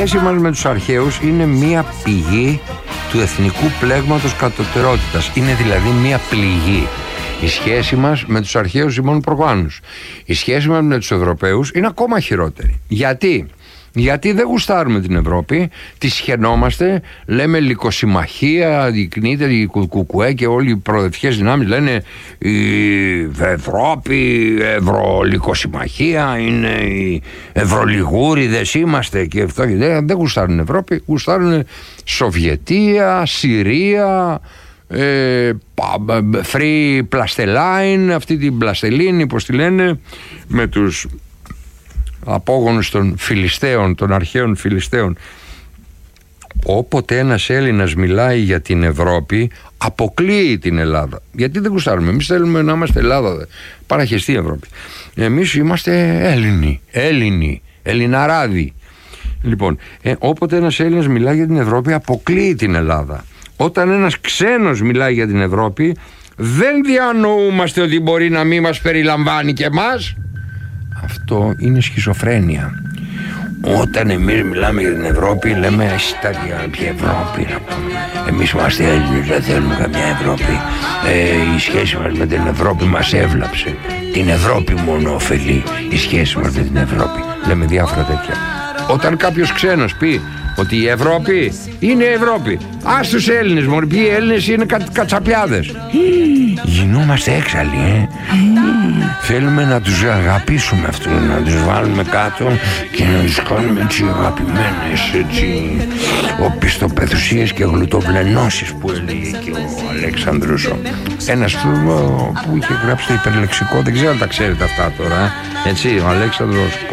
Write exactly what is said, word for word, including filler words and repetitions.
σχέση μας με τους αρχαίους είναι μία πηγή του εθνικού πλέγματος κατωτερότητας. Είναι δηλαδή μία πληγή. Η σχέση μας με τους αρχαίους ημών προγόνους. Η σχέση μας με τους Ευρωπαίους είναι ακόμα χειρότερη. Γιατί? Γιατί δεν γουστάρουμε την Ευρώπη, τη σχαινόμαστε, λέμε λυκοσυμμαχία, δεικνύεται η Κουκουέ και όλοι οι προοδευτικές δυνάμεις λένε η Ευρώπη, Ευρωλυκοσυμμαχία, είναι οι Ευρωλιγούριδες είμαστε και αυτό και δεν, δεν γουστάρουν την Ευρώπη, γουστάρουν Σοβιετία, Συρία, ε, Free Plasteline, αυτή την πλαστελίνη, πώς τη λένε, με τους απόγονους των Φιλιστέων, των αρχαίων Φιλιστέων. Όποτε ένας Έλληνας μιλάει για την Ευρώπη, αποκλείει την Ελλάδα. Γιατί δεν γουστάρουμε? Εμείς θέλουμε να είμαστε Ελλάδα, παραχεστή Ευρώπη. Εμείς είμαστε Έλληνοι, Έλληνοι, Ελληναράδοι. Λοιπόν, ε, όποτε ένας Έλληνας μιλάει για την Ευρώπη, αποκλείει την Ελλάδα. Όταν ένας ξένος μιλάει για την Ευρώπη, δεν διανοούμαστε ότι μπορεί να μην μας περιλαμβάνει και εμάς. Αυτό είναι σχιζοφρένεια. Όταν εμείς μιλάμε για την Ευρώπη, λέμε στάδια ποια Ευρώπη να πούμε. Εμείς είμαστε Έλληνες, δεν θέλουμε καμιά Ευρώπη. Ε, η σχέση μας με την Ευρώπη μας έβλαψε. Την Ευρώπη μόνο ωφελεί η σχέση μας με την Ευρώπη. Λέμε διάφορα τέτοια. Όταν κάποιος ξένος πει ότι η Ευρώπη είναι η Ευρώπη, ας τους Έλληνες, μωρέ, ποιοι Έλληνες είναι κα, κατσαπιάδες. Γινόμαστε έξαλλοι, ε. Θέλουμε να τους αγαπήσουμε αυτούς, να τους βάλουμε κάτω και να τους κάνουμε έτσι αγαπημένες, έτσι οπισθοπεδουσίες και γλουτοβλενώσεις που έλεγε και ο Αλέξανδρος, ένας που είχε γράψει το υπερλεξικό, δεν ξέρω αν τα ξέρετε αυτά τώρα, έτσι, ο Αλέξανδρος